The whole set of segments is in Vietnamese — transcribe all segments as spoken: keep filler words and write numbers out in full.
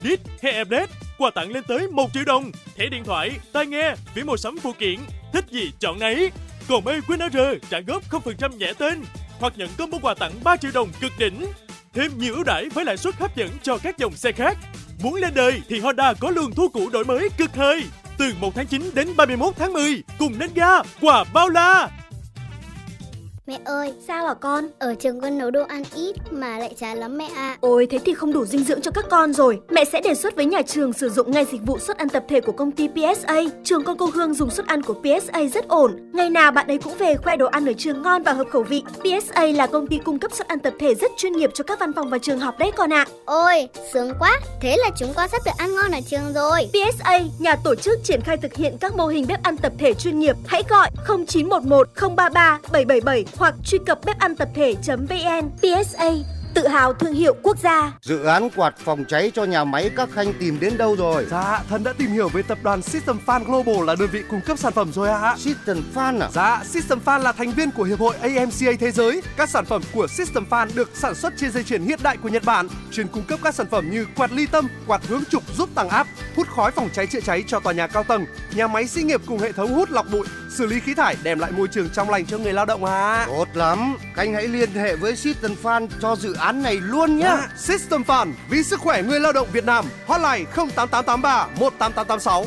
Đít hay Mnet, quà tặng lên tới một triệu đồng, thẻ điện thoại, tai nghe, phí mua sắm phụ kiện, thích gì chọn nấy. Còn May Winner trả góp không phần trăm nhẹ tên, hoặc nhận combo quà tặng ba triệu đồng cực đỉnh. Thêm nhiều ưu đãi với lãi suất hấp dẫn cho các dòng xe khác. Muốn lên đời thì Honda có luồng thu cũ đổi mới cực hời. Từ một tháng chín đến ba mươi mốt tháng mười, cùng lên ga, quà bao la. Mẹ ơi, sao hả con? ở trường con nấu đồ ăn ít mà lại chán lắm mẹ ạ. Ôi, thế thì không đủ dinh dưỡng cho các con rồi. Mẹ sẽ đề xuất với nhà trường sử dụng ngay dịch vụ suất ăn tập thể của công ty pê ét a. Trường con cô Hương dùng suất ăn của pê ét a rất ổn. Ngày nào bạn ấy cũng về khoe đồ ăn ở trường ngon và hợp khẩu vị. pê ét a là công ty cung cấp suất ăn tập thể rất chuyên nghiệp cho các văn phòng và trường học đấy con ạ. Ôi, sướng quá. Thế là chúng con sắp được ăn ngon ở trường rồi. pê ét a, nhà tổ chức triển khai thực hiện các mô hình bếp ăn tập thể chuyên nghiệp. Hãy gọi không chín một một không ba ba bảy bảy bảy hoặc truy cập bếp ăn tập thể chấm vn. pê ét a, tự hào thương hiệu quốc gia. Dự án quạt phòng cháy cho nhà máy các Khanh tìm đến đâu rồi? Dạ, Thần đã tìm hiểu với tập đoàn System Fan Global là đơn vị cung cấp sản phẩm rồi ạ. System Fan à? Dạ, System Fan là thành viên của Hiệp hội a em xê a thế giới. Các sản phẩm của System Fan được sản xuất trên dây chuyền hiện đại của Nhật Bản, chuyên cung cấp các sản phẩm như quạt ly tâm, quạt hướng trục giúp tăng áp, hút khói phòng cháy chữa cháy cho tòa nhà cao tầng, nhà máy xí nghiệp cùng hệ thống hút lọc bụi, xử lý khí thải, đem lại môi trường trong lành cho người lao động ạ. Tốt lắm, Khanh hãy liên hệ với System Fan cho dự án này luôn nhé. À, System Fan vì sức khỏe người lao động Việt Nam. Hotline không tám tám tám ba một tám tám tám sáu.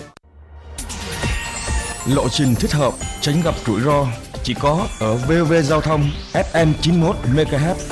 Lộ trình thích hợp, tránh gặp rủi ro chỉ có ở vê o vê Giao thông ép em chín mươi mốt mê ga héc.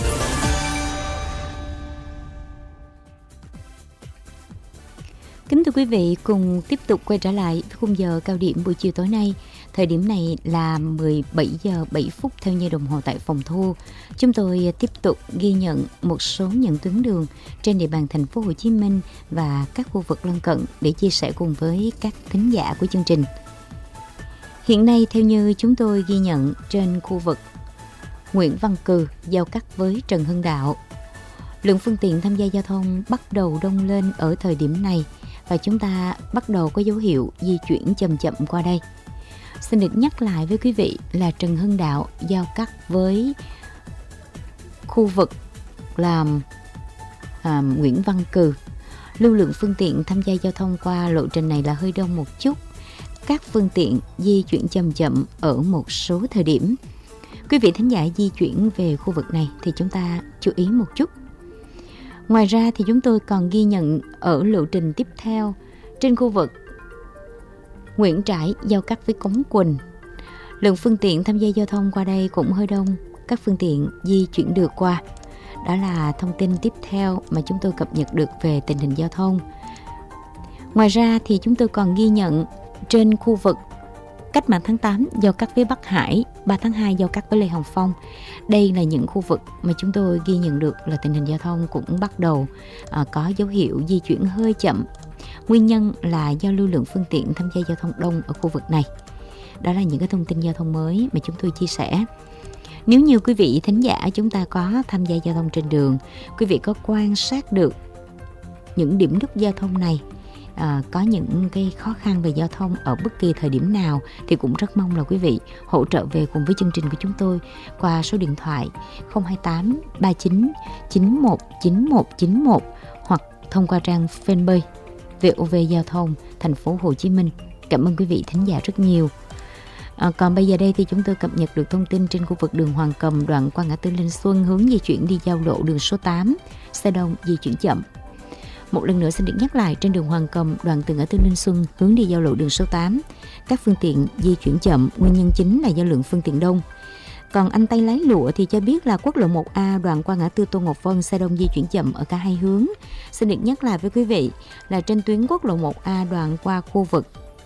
Kính thưa quý vị, cùng tiếp tục quay trở lại với khung giờ cao điểm buổi chiều tối nay. Thời điểm này là mười bảy giờ bảy phút theo như đồng hồ tại phòng thu. Chúng tôi tiếp tục ghi nhận một số những tuyến đường trên địa bàn thành phố Hồ Chí Minh và các khu vực lân cận để chia sẻ cùng với các thính giả của chương trình. Hiện nay theo như chúng tôi ghi nhận trên khu vực Nguyễn Văn Cừ giao cắt với Trần Hưng Đạo, lượng phương tiện tham gia giao thông bắt đầu đông lên ở thời điểm này và chúng ta bắt đầu có dấu hiệu di chuyển chậm chậm qua đây. Xin được nhắc lại với quý vị là Trần Hưng Đạo giao cắt với khu vực làm à, Nguyễn Văn Cừ. Lưu lượng phương tiện tham gia giao thông qua lộ trình này là hơi đông một chút. Các phương tiện di chuyển chậm chậm ở một số thời điểm. Quý vị thính giả di chuyển về khu vực này thì chúng ta chú ý một chút. Ngoài ra thì chúng tôi còn ghi nhận ở lộ trình tiếp theo trên khu vực Nguyễn Trãi giao cắt với Cống Quỳnh. Lượng phương tiện tham gia giao thông qua đây cũng hơi đông, các phương tiện di chuyển được qua. Đó là thông tin tiếp theo mà chúng tôi cập nhật được về tình hình giao thông. Ngoài ra thì chúng tôi còn ghi nhận trên khu vực Cách mạng tháng tám giao cắt với Bắc Hải, ba tháng hai giao cắt với Lê Hồng Phong. Đây là những khu vực mà chúng tôi ghi nhận được là tình hình giao thông cũng bắt đầu à, có dấu hiệu di chuyển hơi chậm. Nguyên nhân là do lưu lượng phương tiện tham gia giao thông đông ở khu vực này. Đó là những cái thông tin giao thông mới mà chúng tôi chia sẻ. Nếu như quý vị thính giả chúng ta có tham gia giao thông trên đường, quý vị có quan sát được những điểm nút giao thông này, À, có những cái khó khăn về giao thông ở bất kỳ thời điểm nào thì cũng rất mong là quý vị hỗ trợ về cùng với chương trình của chúng tôi qua số điện thoại không hai tám ba chín chín một chín một chín một hoặc thông qua trang fanpage vê o vê Giao thông thành phố Hồ Chí Minh. Cảm ơn quý vị thính giả rất nhiều. À, còn bây giờ đây thì chúng tôi cập nhật được thông tin trên khu vực đường Hoàng Cầm, đoạn qua ngã tư Linh Xuân hướng di chuyển đi giao lộ đường số tám, xe đông di chuyển chậm. Một lần nữa xin được nhắc lại, trên đường Hoàng Cầm, đoạn từ ngã tư Linh Xuân hướng đi giao lộ đường số tám, các phương tiện di chuyển chậm, nguyên nhân chính là do lượng phương tiện đông. Còn anh Tay Lái Lụa thì cho biết là quốc lộ một A đoạn qua ngã tư Tô Ngọc Vân, xe đông di chuyển chậm ở cả hai hướng. Xin được nhắc lại với quý vị là trên tuyến quốc lộ một A đoạn qua khu vực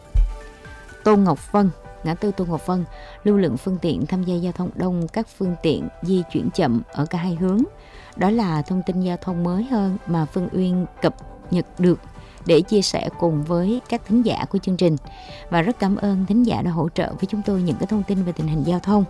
Tô Ngọc Vân, ngã tư Tô Ngọc Vân, lưu lượng phương tiện tham gia giao thông đông, các phương tiện di chuyển chậm ở cả hai hướng. Đó là thông tin giao thông mới hơn mà Phương Uyên cập nhật được để chia sẻ cùng với các thính giả của chương trình. Và rất cảm ơn thính giả đã hỗ trợ với chúng tôi những cái thông tin về tình hình giao thông.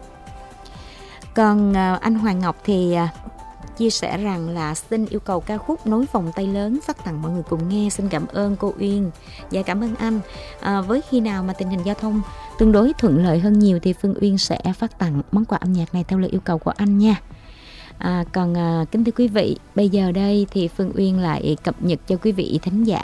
Còn anh Hoàng Ngọc thì chia sẻ rằng là xin yêu cầu ca khúc Nối Vòng Tay Lớn phát tặng mọi người cùng nghe. Xin cảm ơn cô Uyên. Dạ cảm ơn anh. À, với khi nào mà tình hình giao thông tương đối thuận lợi hơn nhiều thì Phương Uyên sẽ phát tặng món quà âm nhạc này theo lời yêu cầu của anh nha. À, còn à, kính thưa quý vị, bây giờ đây thì Phương Uyên lại cập nhật cho quý vị thính giả